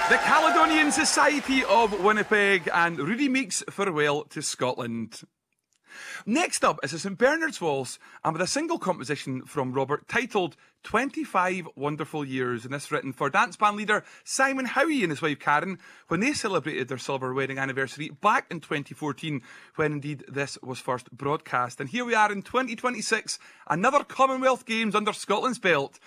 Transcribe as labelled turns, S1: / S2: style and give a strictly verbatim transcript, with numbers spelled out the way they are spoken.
S1: The Caledonian Society of Winnipeg and Rudy Meek's farewell to Scotland. Next up is a St Bernard's Waltz, and with a single composition from Robert titled twenty-five Wonderful Years, and this written for dance band leader Simon Howie and his wife Karen when they celebrated their silver wedding anniversary back in twenty fourteen, when indeed this was first broadcast. And here we are in twenty twenty-six, another Commonwealth Games under Scotland's belt,